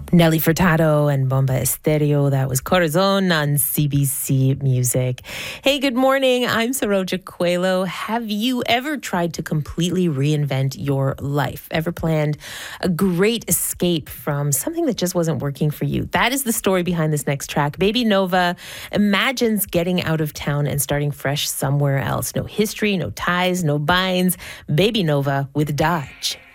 Nelly Furtado and Bomba Estéreo. That was Corazon on CBC Music. Hey, good morning. I'm Saroja Coelho. Have you ever tried to completely reinvent your life? Ever planned a great escape from something that just wasn't working for you? That is the story behind this next track. Baby Nova imagines getting out of town and starting fresh somewhere else. No history, no ties, no binds. Baby Nova with Dodge.